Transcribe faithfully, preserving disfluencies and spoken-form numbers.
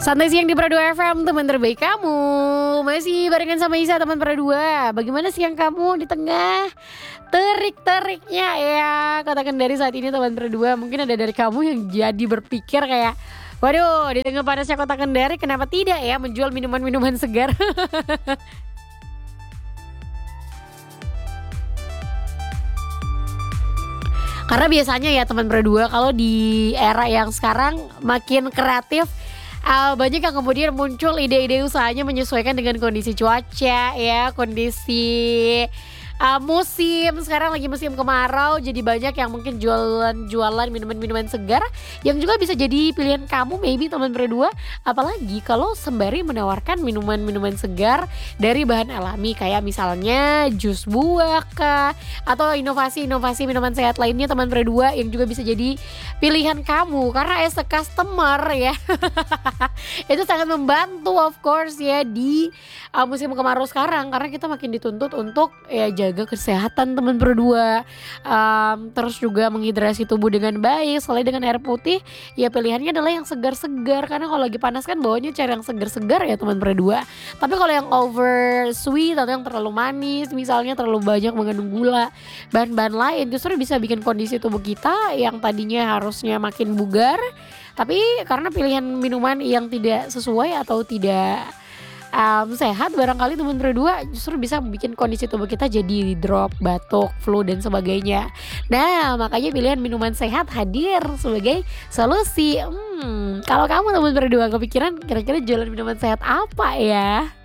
Santai siang di Pro dua F M, teman terbaik kamu. Masih barengan sama Isa, teman Pro dua. Bagaimana siang kamu di tengah terik-teriknya ya Kota Kendari saat ini, teman Pro dua? Mungkin ada dari kamu yang jadi berpikir kayak, waduh, di tengah panasnya Kota Kendari kenapa tidak ya menjual minuman-minuman segar? Karena biasanya ya teman Pro dua, kalau di era yang sekarang makin kreatif, eee, banyak yang kemudian muncul ide-ide usahanya menyesuaikan dengan kondisi cuaca ya, kondisi, eee, musim. Sekarang lagi musim kemarau, jadi banyak yang mungkin jualan-jualan minuman-minuman segar yang juga bisa jadi pilihan kamu maybe teman Pro dua. Apalagi kalau sembari menawarkan minuman-minuman segar dari bahan alami kayak misalnya jus buah kah, atau inovasi-inovasi minuman sehat lainnya teman Pro dua yang juga bisa jadi pilihan kamu. Karena as a customer ya, itu sangat membantu of course ya di, eee, musim kemarau sekarang, karena kita makin dituntut untuk ya jaga kesehatan teman Pro dua, mmm, terus juga menghidrasi tubuh dengan baik. Selain dengan air putih, ya pilihannya adalah yang segar-segar, karena kalau lagi panas kan bawaannya cari yang segar-segar ya teman Pro dua. Tapi kalau yang over sweet atau yang terlalu manis, misalnya terlalu banyak mengandung gula, bahan-bahan lain, justru bisa bikin kondisi tubuh kita yang tadinya harusnya makin bugar, tapi karena pilihan minuman yang tidak sesuai atau tidak, mmm, sehat barangkali teman Pro dua, justru bisa bikin kondisi tubuh kita jadi drop, batuk, flu, dan sebagainya. Nah, makanya pilihan minuman sehat hadir sebagai solusi. Mmm, kalau kamu teman Pro dua kepikiran kira-kira jualan minuman sehat apa ya?